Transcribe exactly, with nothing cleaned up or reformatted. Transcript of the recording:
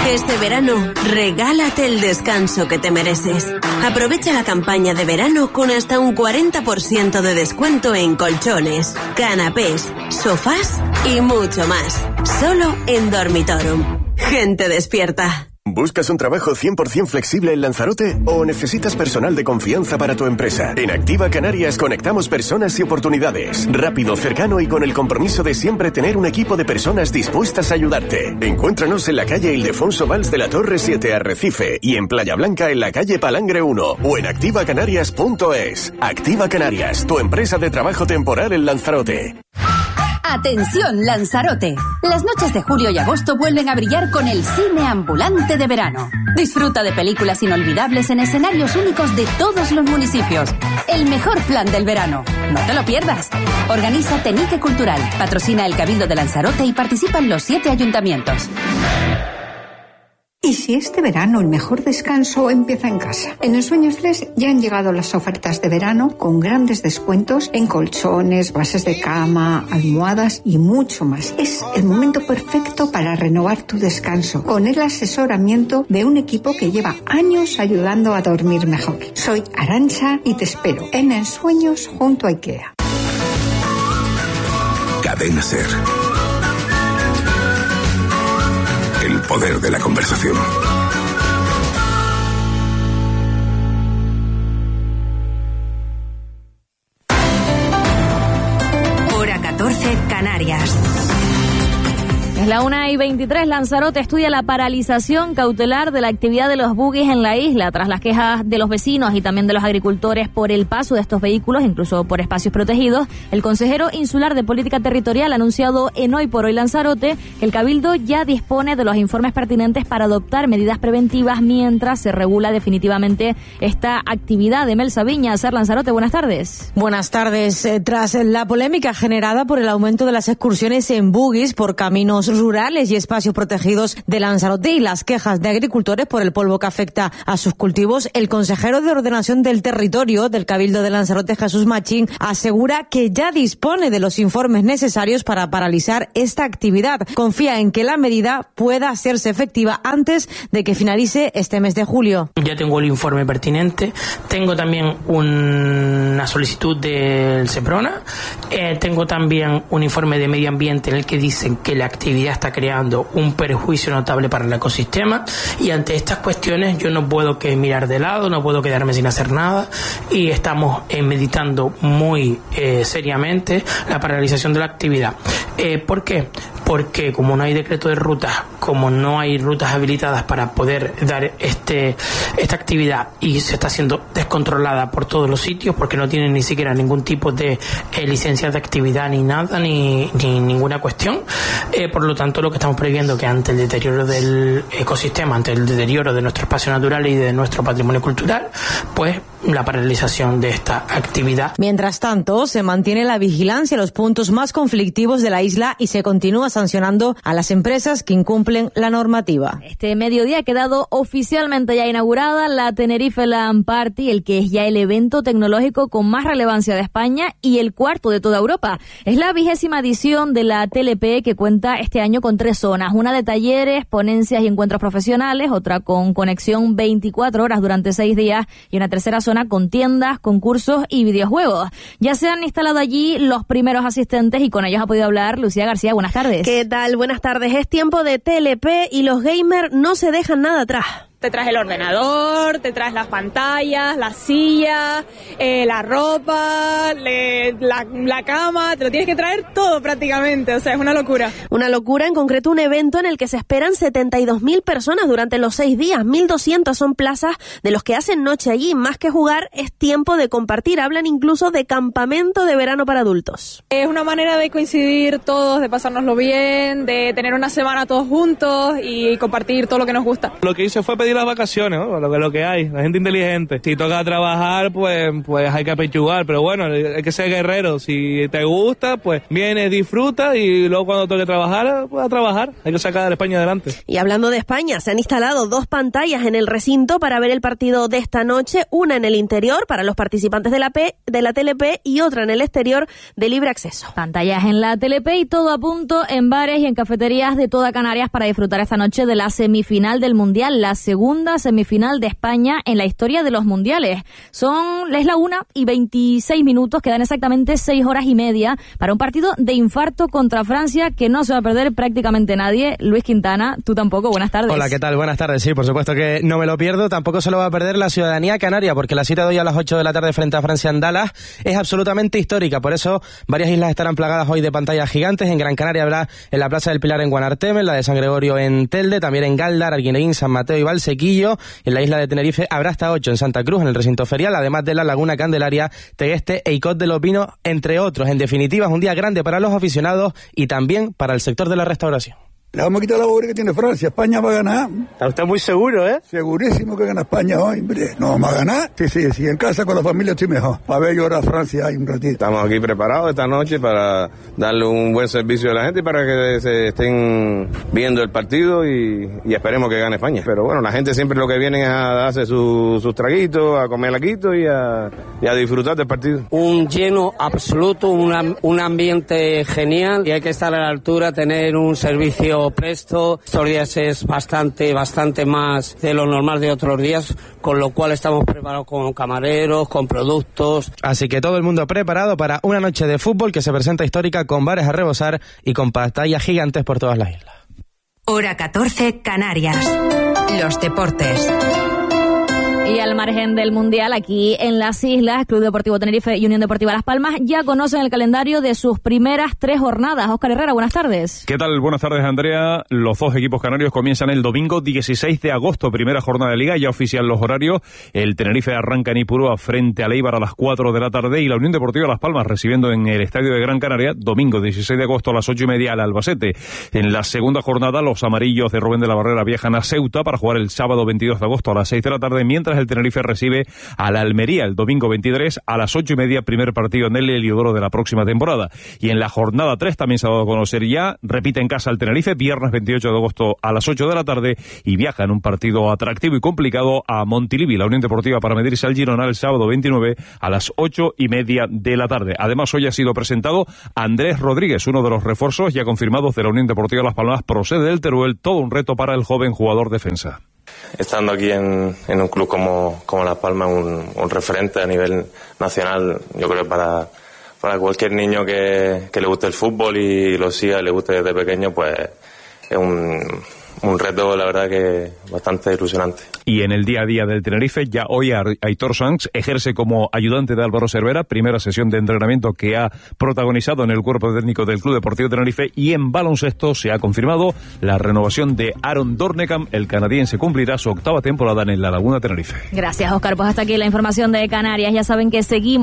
Este verano, regálate el descanso que te mereces. Aprovecha la campaña de verano con hasta un cuarenta por ciento de descuento en colchones, canapés, sofás y mucho más. Solo en Dormitorum. Gente despierta. ¿Buscas un trabajo cien por ciento flexible en Lanzarote o necesitas personal de confianza para tu empresa? En Activa Canarias conectamos personas y oportunidades. Rápido, cercano y con el compromiso de siempre tener un equipo de personas dispuestas a ayudarte. Encuéntranos en la calle Ildefonso Valls de la Torre siete, Arrecife, y en Playa Blanca en la calle Palangre uno o en activa canarias punto es. Activa Canarias, tu empresa de trabajo temporal en Lanzarote. Atención, Lanzarote. Las noches de julio y agosto vuelven a brillar con el cine ambulante de verano. Disfruta de películas inolvidables en escenarios únicos de todos los municipios. El mejor plan del verano. No te lo pierdas. Organiza Tenique Cultural, patrocina el Cabildo de Lanzarote y participa en los siete ayuntamientos. ¿Y si este verano el mejor descanso empieza en casa? En Ensueño Flex ya han llegado las ofertas de verano con grandes descuentos en colchones, bases de cama, almohadas y mucho más. Es el momento perfecto para renovar tu descanso con el asesoramiento de un equipo que lleva años ayudando a dormir mejor. Soy Arantxa y te espero en Ensueños junto a IKEA. Cadena Ser. El poder de la conversación. Hora catorce, Canarias. Es la una y veintitrés. Lanzarote estudia la paralización cautelar de la actividad de los buggies en la isla, tras las quejas de los vecinos y también de los agricultores por el paso de estos vehículos, incluso por espacios protegidos. El consejero insular de Política Territorial ha anunciado en Hoy por Hoy Lanzarote que el Cabildo ya dispone de los informes pertinentes para adoptar medidas preventivas mientras se regula definitivamente esta actividad. Emel Sabiña, Ser Lanzarote, buenas tardes. Buenas tardes. Tras la polémica generada por el aumento de las excursiones en buggies por caminos rurales y espacios protegidos de Lanzarote y las quejas de agricultores por el polvo que afecta a sus cultivos, el consejero de Ordenación del Territorio del Cabildo de Lanzarote, Jesús Machín, asegura que ya dispone de los informes necesarios para paralizar esta actividad. Confía en que la medida pueda hacerse efectiva antes de que finalice este mes de julio. Ya tengo el informe pertinente, tengo también una solicitud del SEPRONA, eh, tengo también un informe de medio ambiente en el que dicen que la actividad está creando un perjuicio notable para el ecosistema, y ante estas cuestiones yo no puedo que mirar de lado, no puedo quedarme sin hacer nada, y estamos eh, meditando muy eh, seriamente la paralización de la actividad. Eh, ¿Por qué? Porque como no hay decreto de rutas, como no hay rutas habilitadas para poder dar este esta actividad y se está siendo descontrolada por todos los sitios porque no tienen ni siquiera ningún tipo de eh, licencia de actividad ni nada, ni, ni ninguna cuestión, eh, por lo tanto lo que estamos previendo que ante el deterioro del ecosistema, ante el deterioro de nuestro espacio natural y de nuestro patrimonio cultural, pues la paralización de esta actividad. Mientras tanto, se mantiene la vigilancia en los puntos más conflictivos de la isla y se continúa sancionando a las empresas que incumplen la normativa. Este mediodía ha quedado oficialmente ya inaugurada la Tenerife Land Party, el que es ya el evento tecnológico con más relevancia de España y el cuarto de toda Europa. Es la vigésima edición de la T L P, que cuenta este año con tres zonas, una de talleres, ponencias y encuentros profesionales, otra con conexión veinticuatro horas durante seis días y una tercera zona con tiendas, concursos y videojuegos. Ya se han instalado allí los primeros asistentes y con ellos ha podido hablar Lucía García. Buenas tardes. ¿Qué tal? Buenas tardes. Es tiempo de T L P y los gamers no se dejan nada atrás. Te traes el ordenador, te traes las pantallas, las sillas, eh, la ropa, le, la, la cama, te lo tienes que traer todo prácticamente, o sea, es una locura. Una locura, en concreto un evento en el que se esperan setenta y dos mil personas durante los seis días, mil doscientas son plazas de los que hacen noche allí. Más que jugar, es tiempo de compartir, hablan incluso de campamento de verano para adultos. Es una manera de coincidir todos, de pasárnoslo bien, de tener una semana todos juntos y compartir todo lo que nos gusta. Lo que hice fue pedir pedir las vacaciones, ¿no? Lo que, lo que hay, la gente inteligente. Si toca trabajar, pues, pues hay que apechugar, pero bueno, hay que ser guerrero. Si te gusta, pues vienes, disfruta y luego cuando toque trabajar, pues a trabajar. Hay que sacar a España adelante. Y hablando de España, se han instalado dos pantallas en el recinto para ver el partido de esta noche, una en el interior para los participantes de la P, de la T L P y otra en el exterior de libre acceso. Pantallas en la T L P y todo a punto en bares y en cafeterías de toda Canarias para disfrutar esta noche de la semifinal del Mundial, la segunda semifinal de España en la historia de los mundiales. Son, es la una y veintiséis minutos, quedan exactamente seis horas y media para un partido de infarto contra Francia que no se va a perder prácticamente nadie. Luis Quintana, tú tampoco, buenas tardes. Hola, ¿qué tal? Buenas tardes, sí, por supuesto que no me lo pierdo, tampoco se lo va a perder la ciudadanía canaria, porque la cita de hoy a las ocho de la tarde frente a Francia en Dallas es absolutamente histórica, por eso varias islas estarán plagadas hoy de pantallas gigantes. En Gran Canaria habrá en la Plaza del Pilar en Guanarteme, en la de San Gregorio en Telde, también en Galdar, Arguineguín, San Mateo y Valsequillo. En la isla de Tenerife habrá hasta ocho en Santa Cruz, en el recinto ferial, además de la Laguna Candelaria, Tegueste e Icod de los Pinos, entre otros. En definitiva, es un día grande para los aficionados y también para el sector de la restauración. Le vamos a quitar la pobre que tiene Francia. España va a ganar. Está usted muy seguro, ¿eh? Segurísimo que gana España hoy, hombre. No vamos a ganar. Sí, sí, sí. En casa con la familia estoy mejor. Para ver llorar a Francia ahí un ratito. Estamos aquí preparados esta noche para darle un buen servicio a la gente y para que se estén viendo el partido y, y esperemos que gane España. Pero bueno, la gente siempre lo que viene es a darse su, sus traguitos, a comer laquito y a, y a disfrutar del partido. Un lleno absoluto, una, un ambiente genial y hay que estar a la altura, tener un servicio presto. Estos días es bastante, bastante más de lo normal de otros días, con lo cual estamos preparados con camareros, con productos. Así que todo el mundo preparado para una noche de fútbol que se presenta histórica, con bares a rebosar y con pantallas gigantes por todas las islas. Hora catorce, Canarias. Los deportes. Y al margen del Mundial, aquí en las islas, Club Deportivo Tenerife y Unión Deportiva Las Palmas ya conocen el calendario de sus primeras tres jornadas. Óscar Herrera, buenas tardes. ¿Qué tal? Buenas tardes, Andrea. Los dos equipos canarios comienzan el domingo dieciséis de agosto, primera jornada de Liga, ya oficial los horarios. El Tenerife arranca en Ipurúa frente al Eibar a las cuatro de la tarde y la Unión Deportiva Las Palmas recibiendo en el Estadio de Gran Canaria, domingo dieciséis de agosto a las ocho y media al Albacete. En la segunda jornada, los amarillos de Rubén de la Barrera viajan a Ceuta para jugar el sábado veintidós de agosto a las seis de la tarde, mientras el Tenerife recibe a la Almería el domingo veintitrés a las ocho y media, primer partido en el Heliodoro de la próxima temporada. Y en la jornada tres también se ha dado a conocer ya, repite en casa el Tenerife, viernes veintiocho de agosto a las ocho de la tarde y viaja en un partido atractivo y complicado a Montilivi, la Unión Deportiva, para medirse al Girona el sábado veintinueve a las ocho y media de la tarde. Además, hoy ha sido presentado Andrés Rodríguez, uno de los refuerzos ya confirmados de la Unión Deportiva Las Palmas, procede del Teruel, todo un reto para el joven jugador defensa. Estando aquí en, en un club como, como Las Palmas, un, un referente a nivel nacional, yo creo para, para cualquier niño que, que le guste el fútbol y lo siga y le guste desde pequeño, pues es un, un reto, la verdad, que bastante ilusionante. Y en el día a día del Tenerife, ya hoy Aitor Sanz ejerce como ayudante de Álvaro Cervera, primera sesión de entrenamiento que ha protagonizado en el cuerpo técnico del Club Deportivo Tenerife. Y en baloncesto se ha confirmado la renovación de Aaron Dornekam, el canadiense cumplirá su octava temporada en la Laguna Tenerife. Gracias, Óscar. Pues hasta aquí la información de Canarias. Ya saben que seguimos